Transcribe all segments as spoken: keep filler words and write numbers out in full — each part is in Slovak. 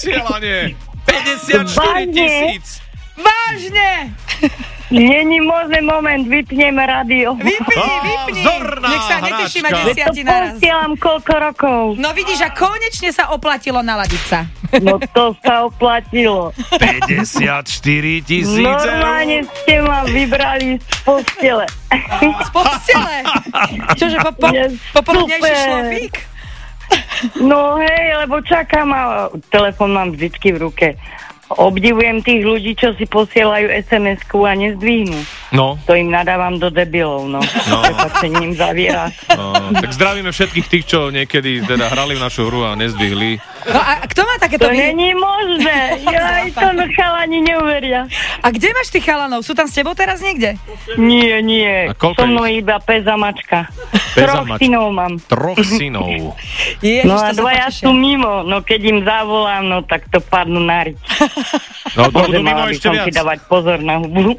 vysielanie. päťdesiatštyri tisíc. Vážne? Není možný moment, vypneme rádio. Vypni, vypni. Vzorná Nech sa netešíme hráčka. desiati To naraz. posielam koľko rokov. No vidíš, a konečne sa oplatilo naladiť sa. No to sa oplatilo. päťdesiatštyri tisíc Normálne eur. ste ma vybrali z postele. Z postele. Čože, po, po, Je popoludnejší super. šlofík? No hej, lebo čakám a telefón mám vždycky v ruke. Obdivujem tých ľudí, čo si posielajú es em esku a nezdvihnú. No, To im nadávam do debilov, no. No. Prepačením zaviera. no, tak zdravíme všetkých tých, čo niekedy teda hrali v našu hru a nezdvihli. No a kto má takéto... To vy- není možné. Ja aj to chalani neuveria. A kde máš tých chalanov? Sú tam s tebou teraz niekde? Nie, nie. A koľko So mnou ich? iba pes a mačka. Pes a Troch mačka. synov mám. Troch synov. Ježiš, No a to sa dvaja potešia. sú mimo. No keď im zavolám, no tak to padnú na riť. No, to budú Bože, mimo mala by ešte som si viac. dávať pozor na hubu.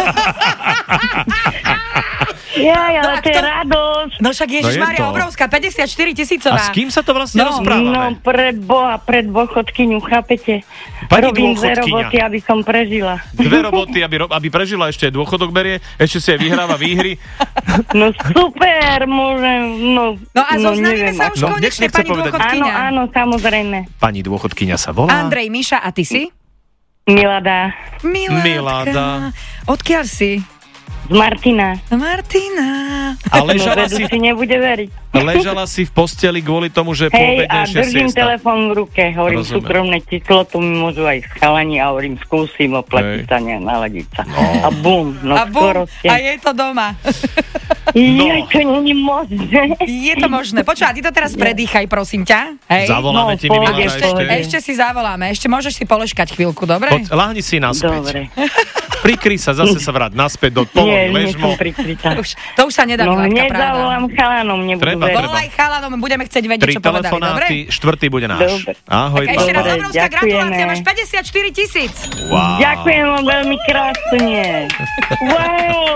Jaj, ale No a to je kto- radosť. No však No je Ježišmária, to. obrovská, päťdesiatštyri A tisícová. s kým sa to vlastne No. No rozprávame? pre Boha, pre dôchodkyňu, chápete? Pani Robím dve dôchodkyňa. roboty, aby som prežila. Dve roboty, aby, ro- aby prežila, ešte aj dôchodok berie, ešte si aj vyhráva výhry. No super, môžem, no, No a zoznamíme neviem, sa už No, nech konečne, nechce pani povedať. Áno, dôchodkyňa. áno, samozrejme. Pani dôchodkyňa sa volá. Andrej, Miša, a ty si? Milada, Milátka. Milada. Odkiaľ si? z Martina. Martina. A No ležala vedu si, si nebude veriť. ležala si v posteli kvôli tomu, že Hej, a poobednejšia držím siesta. telefón v ruke, hovorím Rozumiem. súkromné číslo, tu mi môžu aj chalani a hovorím, skúsim oplatiť Hej. sa, ne, naladiť sa. A bum, no A skoro bum, ste. a je to doma. No. Jaj, to není možné. Je to možné. Počuj, a ty to teraz predýchaj, prosím ťa. Hej? Zavoláme No, ti, mi pohode, Milada, Ešte, pohode. ešte. ešte si zavoláme. Ešte môžeš si poleškať chvíľku, dobre? Poď, lahni si naspäť. Dobre. Prikry sa, zase sa vráť naspäť do Nie, polohy nie ležmo. som prikrytá. Už, to už sa nedá, No Milátka, hneď pravda. zavolám chalanom, nebudú Treba, veriť. treba. Volaj chalanom, budeme chcieť vedieť, Tri čo povedali, dobre? telefonáty, štvrtý bude náš. Dobre. Ahoj, Tak ešte raz Dobre, obrovská ďakujeme. gratulácia, máš päťdesiatštyri tisíc. Wow. Ďakujem vám veľmi krásne. Wow.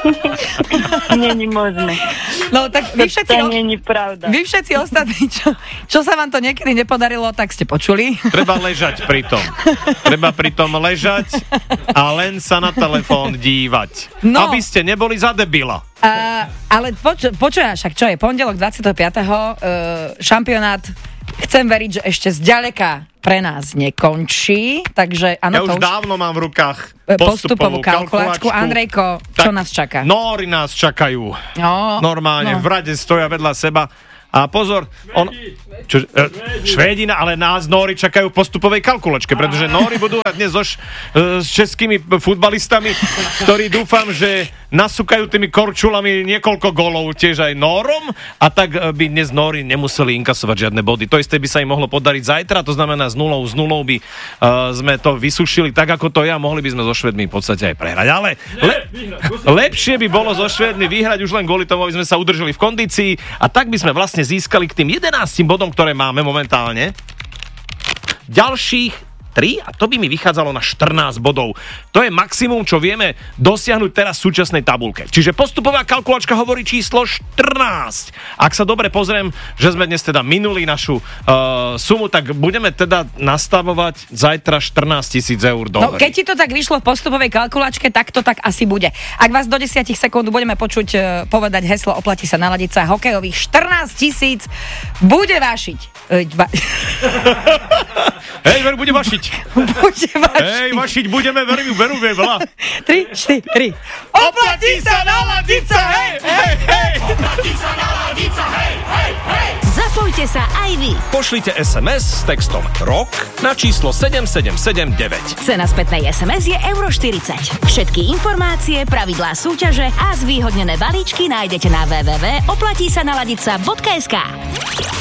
Není možné. No tak vy všetci, To není pravda. vy všetci ostatní, čo, čo sa vám to niekedy nepodarilo, tak ste počuli. Treba ležať pri tom. Treba pri tom ležať a len sa na telefón dívať. No. Aby ste neboli za debila. Uh, ale poč- počuj, však čo je, pondelok dvadsiateho piateho Uh, šampionát, chcem veriť, že ešte zďaleka pre nás nekončí, takže áno, Ja to už dávno mám v rukách e, postupovú, postupovú kalkulačku. kalkulačku. Andrejko, čo Tak, nás čaká? Nóri nás čakajú. No, Normálne, no. v rade stoja vedľa seba. A pozor, on, čo, e, Švédina, ale nás Nóri čakajú v postupovej kalkulačke, pretože Nóri budú hrať dnes so š, e, s českými futbalistami, ktorí dúfam, že nasúkajú tými korčulami niekoľko gólov tiež aj Nórom a tak e, by dnes Nóri nemuseli inkasovať žiadne body. To isté by sa im mohlo podariť zajtra, to znamená s nulou, s nulou by e, sme to vysušili tak, ako to ja, mohli by sme so Švédmi v podstate aj prehrať. Ale le, lepšie by bolo so Švédmi vyhrať už len kvôli tomu, aby sme sa udržali v kondícii a tak by sme vlastne získali k tým jedenástim bodom, ktoré máme momentálne, ďalších tri a to by mi vychádzalo na štrnásť bodov. To je maximum, čo vieme dosiahnuť teraz v súčasnej tabulke. Čiže postupová kalkulačka hovorí číslo štrnásť. Ak sa dobre pozriem, že sme dnes teda minuli našu uh, sumu, tak budeme teda nastavovať zajtra štrnásť tisíc eur do No, hry. keď ti to tak vyšlo v postupovej kalkulačke, tak to tak asi bude. Ak vás do desať sekúnd budeme počuť uh, povedať heslo oplatí sa naladiť sa, hokejových štrnásť tisíc bude vášiť. Uh, ba- Hej, veru, bude vašiť. bude vášiť. Hej, vašiť budeme, veru, veru, veľa. tri, štyri. Oplatí sa naladiť sa, hej, hej, hej. Zapojte sa aj vy. Pošlite es em es s textom ROK na číslo sedem sedem sedem deväť. Cena spätnej es em es je euro štyridsať. Všetky informácie, pravidlá súťaže a zvýhodnené balíčky nájdete na w w w bodka oplatí sa naladiť sa bodka es ká.